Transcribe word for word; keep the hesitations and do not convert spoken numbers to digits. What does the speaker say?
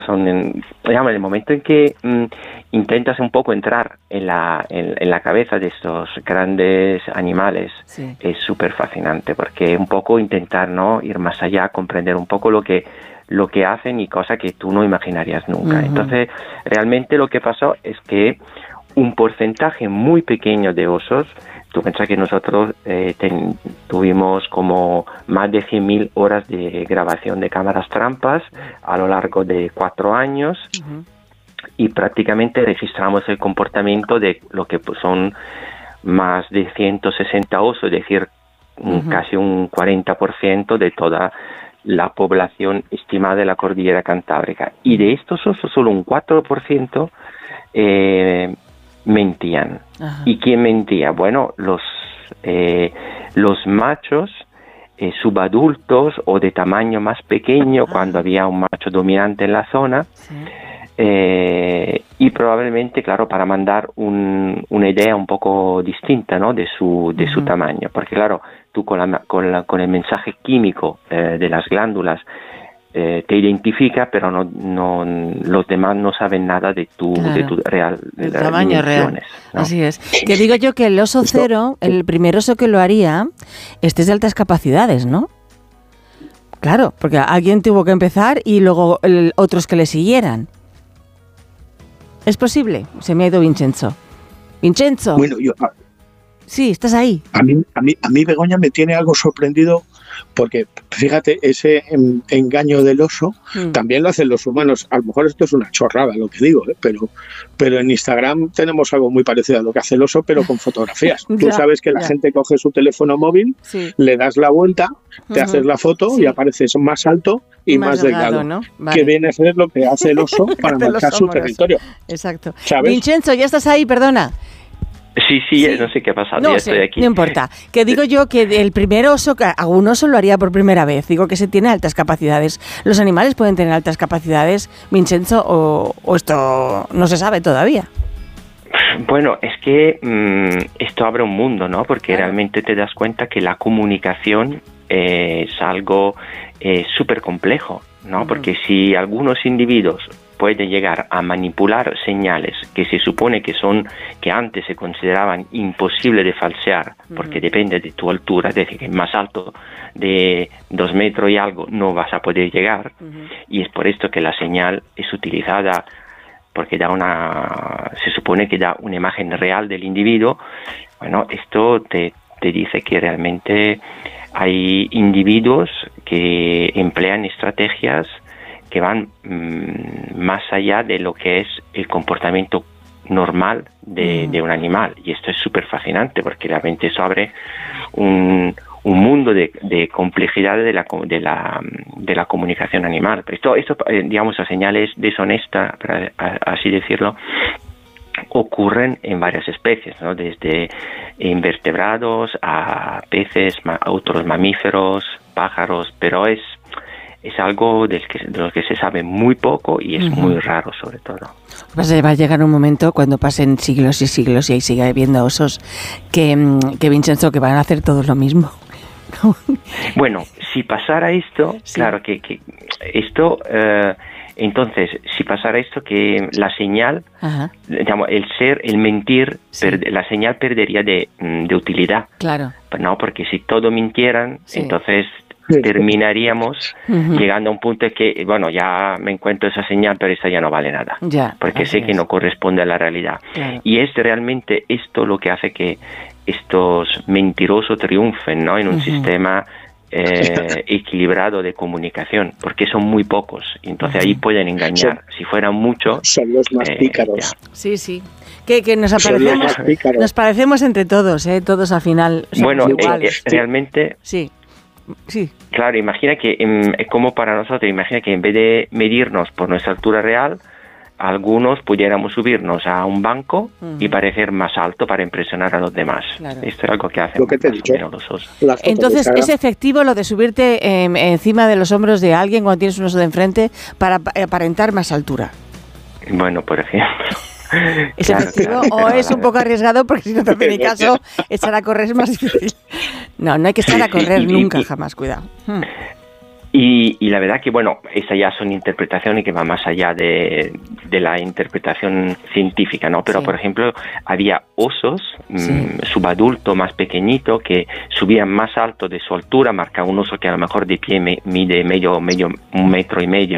son, en, digamos, en el momento en que mm, intentas un poco entrar en la, en, en la cabeza de estos grandes animales, sí. es súper fascinante, porque un poco intentar, ¿no?, ir más allá, comprender un poco lo que lo que hacen y cosas que tú no imaginarías nunca. Uh-huh. Entonces, realmente lo que pasó es que un porcentaje muy pequeño de osos, tú piensas que nosotros eh, ten, tuvimos como más de cien mil horas de grabación de cámaras trampas a lo largo de cuatro años, uh-huh. y prácticamente registramos el comportamiento de lo que pues, son más de ciento sesenta osos, es decir, uh-huh. casi un cuarenta por ciento de toda la población estimada de la cordillera Cantábrica. Y de estos osos, solo un cuatro por ciento eh, mentían. Ajá. ¿Y quién mentía? Bueno, los, eh, los machos eh, subadultos o de tamaño más pequeño, ah. cuando había un macho dominante en la zona, sí. eh, y probablemente, claro, para mandar un, una idea un poco distinta, ¿no?, de su, de uh-huh. su tamaño, porque claro, tú con, la, con, la, con el mensaje químico eh, de las glándulas eh, te identifica, pero no, no los demás no saben nada de tu, claro. de tu real de el tamaño real, ¿no? Así es. Que digo yo que el oso cero, el primer oso que lo haría, este es de altas capacidades, ¿no? Claro, porque alguien tuvo que empezar y luego el, otros que le siguieran. ¿Es posible? Se me ha ido Vincenzo. Vincenzo. Bueno, yo... Sí, estás ahí. A mí, a mí, a mí Begoña, me tiene algo sorprendido porque, fíjate, ese en, engaño del oso mm. también lo hacen los humanos. A lo mejor esto es una chorrada lo que digo, ¿eh? pero, pero en Instagram tenemos algo muy parecido a lo que hace el oso, pero con fotografías. ya, Tú sabes que la ya. gente coge su teléfono móvil, sí. le das la vuelta, te uh-huh. haces la foto sí. y apareces más alto y más, más delgado, delgado ¿no? Vale. Que viene a ser lo que hace el oso para marcar su territorio. Exacto. ¿Sabes? Vincenzo, ya estás ahí, perdona. Sí, sí, sí, no sé qué ha pasado, no, ya estoy aquí. No importa, que digo yo que el primer oso, algún oso lo haría por primera vez, digo que se tiene altas capacidades. ¿Los animales pueden tener altas capacidades, Vincenzo, o, o esto no se sabe todavía? Bueno, es que mmm, esto abre un mundo, ¿no? Porque claro. realmente te das cuenta que la comunicación eh, es algo eh, súper complejo, ¿no? Uh-huh. Porque si algunos individuos puede llegar a manipular señales que se supone que son, que antes se consideraban imposible de falsear, porque uh-huh. depende de tu altura, es decir, que más alto de dos metros y algo no vas a poder llegar, uh-huh. y es por esto que la señal es utilizada, porque da una, se supone que da una imagen real del individuo. Bueno, esto te, te dice que realmente hay individuos que emplean estrategias que van mmm, más allá de lo que es el comportamiento normal de, mm. de un animal. Y esto es súper fascinante porque realmente eso abre un, un mundo de, de complejidad de la, de, la, de la comunicación animal. Esto, esto digamos, a señales deshonestas, para así decirlo, ocurren en varias especies, ¿no? Desde invertebrados a peces, a otros mamíferos, pájaros, pero es es algo del que, de lo que se sabe muy poco y es uh-huh. muy raro, sobre todo. Va a llegar un momento, cuando pasen siglos y siglos y ahí siga habiendo osos, que, que Vincenzo, que van a hacer todos lo mismo. Bueno, si pasara esto, sí. claro que, que esto, eh, entonces, si pasara esto, que la señal, uh-huh. digamos, el ser, el mentir, sí. per, la señal perdería de, de utilidad. Claro. No, porque si todo mintieran, sí. entonces terminaríamos uh-huh. llegando a un punto en que, bueno, ya me encuentro esa señal, pero esa ya no vale nada, ya, porque sé es. que no corresponde a la realidad. Claro. Y es realmente esto lo que hace que estos mentirosos triunfen, ¿no? En un uh-huh. sistema eh, equilibrado de comunicación, porque son muy pocos, entonces uh-huh. ahí pueden engañar. Son, si fueran muchos... Son los más eh, pícaros. Ya. Sí, sí. Que, que nos aparecemos, nos parecemos entre todos, ¿eh? Todos al final somos bueno, iguales. Eh, eh, realmente... Sí. Sí. Claro, imagina que, es como para nosotros, imagina que en vez de medirnos por nuestra altura real, algunos pudiéramos subirnos a un banco uh-huh. y parecer más alto para impresionar a los demás. Claro. Esto es algo que hacen lo que te he dicho. Los osos. Entonces, ¿es efectivo lo de subirte eh, encima de los hombros de alguien cuando tienes un oso de enfrente para aparentar más altura? Bueno, por ejemplo... ¿Es claro, efectivo claro, o es un poco arriesgado? Porque si no te hace ni caso, echar a correr es más difícil. No, no hay que echar a correr nunca, jamás, cuidado. Hmm. Y, y la verdad que, bueno, esas ya son interpretaciones que van más allá de, de la interpretación científica, ¿no? Pero, sí. por ejemplo, había osos sí. mmm, subadultos más pequeñitos que subían más alto de su altura, marca un oso que a lo mejor de pie me, mide medio, medio, un metro y medio,